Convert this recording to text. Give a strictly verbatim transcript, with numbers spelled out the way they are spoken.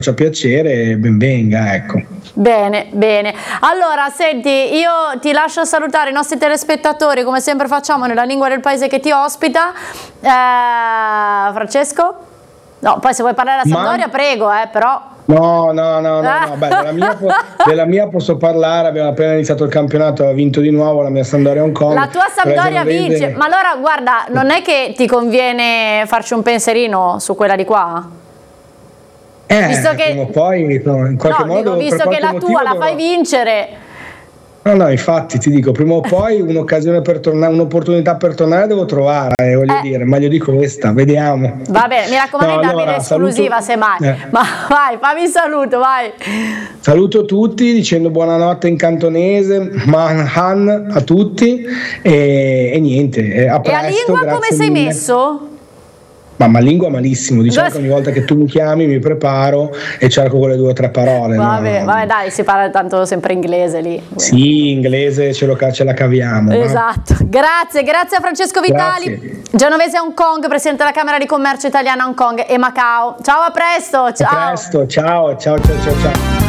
faccia piacere, ben venga, ecco. Bene, bene. Allora, senti, io ti lascio salutare i nostri telespettatori, come sempre facciamo nella lingua del paese che ti ospita. Eh, Francesco? No, poi se vuoi parlare della Sampdoria, Ma... prego, eh, però... No, no, no, no, no. Beh, della, mia, della mia posso parlare, abbiamo appena iniziato il campionato, ha vinto di nuovo la mia Sampdoria Hong Kong. La tua Sampdoria vince, ma allora guarda, non è che ti conviene farci un pensierino su quella di qua? Eh, visto che... prima o poi, no, in qualche no, modo... Dico, visto che la tua la fai vincere... No, no, infatti ti dico, prima o poi un'occasione per tornare, un'opportunità per tornare devo trovare, eh, voglio eh. dire, meglio di questa, vediamo. Va bene, mi raccomando, no, dammi allora, l'esclusiva semmai. Eh. Ma vai, fammi il saluto, vai. Saluto tutti dicendo buonanotte in cantonese, Manhan a tutti e, e niente, a presto. E a lingua come sei mille. messo? Ma, ma lingua malissimo, diciamo che ogni volta che tu mi chiami mi preparo e cerco quelle due o tre parole. Vabbè, no? vabbè dai, si parla tanto sempre inglese lì. Sì, inglese ce, lo, ce la caviamo. Esatto, no? grazie, grazie a Francesco Vitali, grazie. Genovese a Hong Kong, presidente della Camera di Commercio Italiana a Hong Kong e Macao. Ciao, a presto. Ciao. A presto, ciao, ciao, ciao, ciao. ciao.